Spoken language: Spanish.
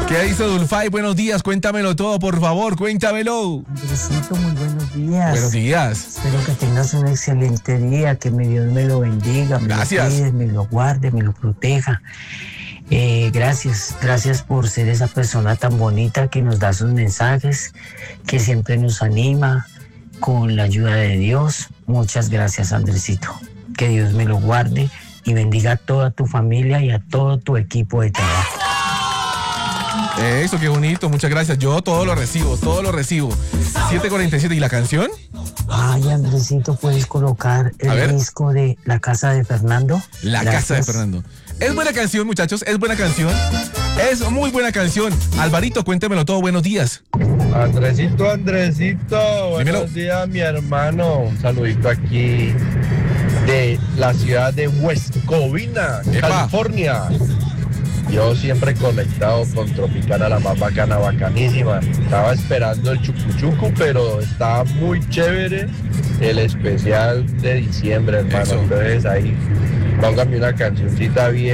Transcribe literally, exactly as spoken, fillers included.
¿Qué dice Dulfay? Buenos días, cuéntamelo todo, por favor, cuéntamelo. Andresito, muy buenos días. Buenos días. Espero que tengas un excelente día, que mi Dios me lo bendiga, me Gracias. lo cuide, me lo guarde, me lo proteja. Eh, gracias, gracias por ser esa persona tan bonita que nos da sus mensajes, que siempre nos anima con la ayuda de Dios. Muchas gracias, Andresito. Que Dios me lo guarde y bendiga a toda tu familia y a todo tu equipo de trabajo. Eso, qué bonito, muchas gracias. Yo todo lo recibo, todo lo recibo. siete cuarenta y siete, ¿y la canción? Ay, Andresito, ¿puedes colocar A ver. el disco de La Casa de Fernando? La Gracias. Casa de Fernando. Es buena canción, muchachos, es buena canción. Es muy buena canción. Alvarito, cuéntemelo todo, buenos días. Andresito, Andresito, Dímelo. buenos días, mi hermano. Un saludito aquí de la ciudad de West Covina, Epa. California. Yo siempre conectado con Tropicana, la más bacana, bacanísima. Estaba esperando el chucuchucu, pero estaba muy chévere el especial de diciembre, hermano. Eso. Entonces ahí, póngame una cancioncita bien.